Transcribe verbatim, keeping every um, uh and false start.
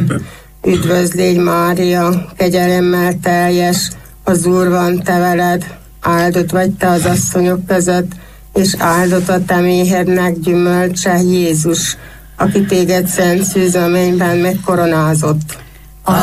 Üdvözlégy Mária, kegyelemmel teljes, az Úr van te veled, áldott vagy te az asszonyok között, és áldott a te méhednek gyümölcse Jézus, aki téged szent szűz a mennyben megkoronázott.